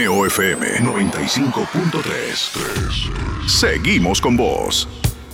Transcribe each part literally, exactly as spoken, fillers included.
Neo F M noventa y cinco punto tres. Seguimos con vos.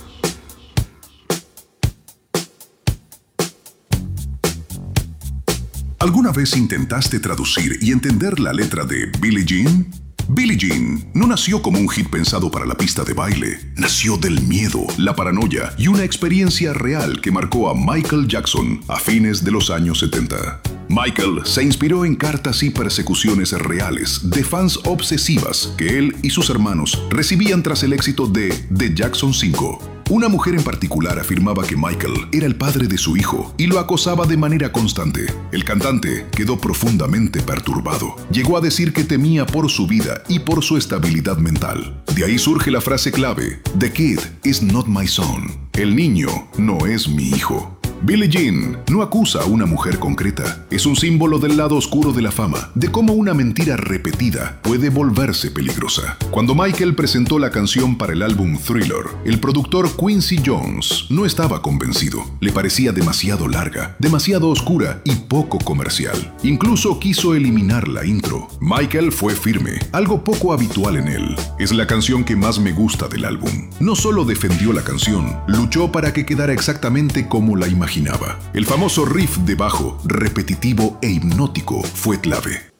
¿Alguna vez intentaste traducir y entender la letra de Billie Jean? Billie Jean no nació como un hit pensado para la pista de baile. Nació del miedo, la paranoia y una experiencia real que marcó a Michael Jackson a fines de los años setenta. Michael se inspiró en cartas y persecuciones reales de fans obsesivas que él y sus hermanos recibían tras el éxito de The Jackson cinco. Una mujer en particular afirmaba que Michael era el padre de su hijo y lo acosaba de manera constante. El cantante quedó profundamente perturbado. Llegó a decir que temía por su vida y por su estabilidad mental. De ahí surge la frase clave: "The kid is not my son". El niño no es mi hijo. Billie Jean no acusa a una mujer concreta. Es un símbolo del lado oscuro de la fama, de cómo una mentira repetida puede volverse peligrosa. Cuando Michael presentó la canción para el álbum Thriller, el productor Quincy Jones no estaba convencido. Le parecía demasiado larga, demasiado oscura y poco comercial. Incluso quiso eliminar la intro. Michael fue firme, algo poco habitual en él. Es la canción que más me gusta del álbum. No solo defendió la canción, luchó para que quedara exactamente como la imaginaba. El famoso riff de bajo, repetitivo e hipnótico, fue clave.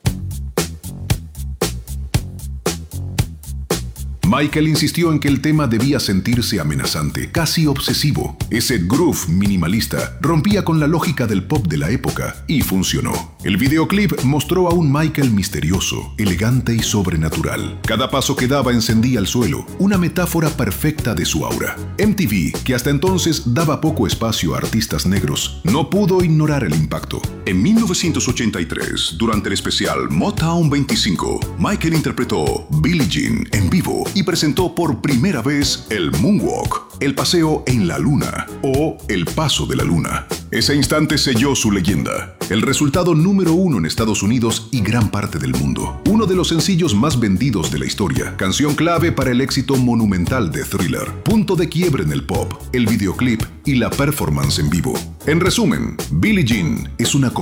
Michael insistió en que el tema debía sentirse amenazante, casi obsesivo. Ese groove minimalista rompía con la lógica del pop de la época y funcionó. El videoclip mostró a un Michael misterioso, elegante y sobrenatural. Cada paso que daba encendía el suelo, una metáfora perfecta de su aura. M T V, que hasta entonces daba poco espacio a artistas negros, no pudo ignorar el impacto. En mil novecientos ochenta y tres, durante el especial Motown veinticinco, Michael interpretó Billie Jean en vivo y presentó por primera vez el Moonwalk, el paseo en la luna o el paso de la luna. Ese instante selló su leyenda. El resultado número uno en Estados Unidos y gran parte del mundo. Uno de los sencillos más vendidos de la historia. Canción clave para el éxito monumental de Thriller. Punto de quiebre en el pop, el videoclip y la performance en vivo. En resumen, Billie Jean es una